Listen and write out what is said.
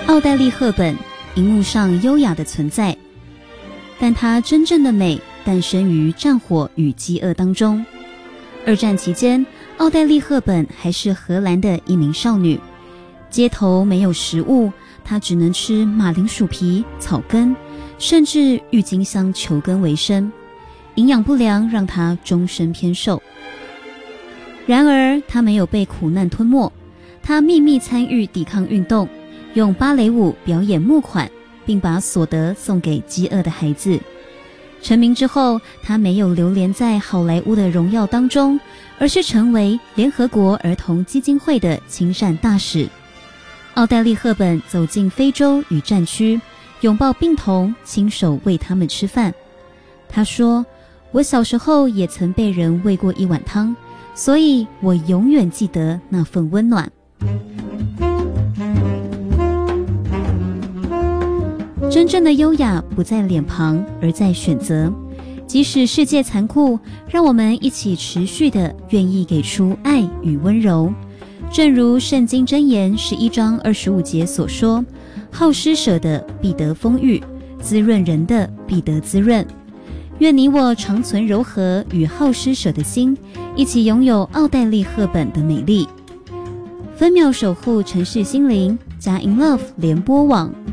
奥黛丽·赫本，荧幕上优雅的存在，但她真正的美诞生于战火与饥饿当中。二战期间，奥黛丽·赫本还是荷兰的一名少女，街头没有食物，她只能吃马铃薯皮、草根，甚至郁金香球根为生。营养不良让她终身偏瘦。然而，她没有被苦难吞没，她秘密参与抵抗运动，用芭蕾舞表演募款，并把所得送给饥饿的孩子。成名之后，她没有流连在好莱坞的荣耀当中，而是成为联合国儿童基金会的亲善大使。奥黛丽·赫本走进非洲与战区，拥抱病童，亲手喂他们吃饭。她说：“我小时候也曾被人喂过一碗汤，所以我永远记得那份温暖。”真正的优雅不在脸庞，而在选择。即使世界残酷，让我们一起持续地愿意给出爱与温柔。正如圣经箴言11章25节所说：“好施舍的必得丰裕，滋润人的必得滋润。”愿你我长存柔和与好施舍的心，一起拥有奥黛丽·赫本的美丽。分秒守护城市心灵，佳音 Love 联播网。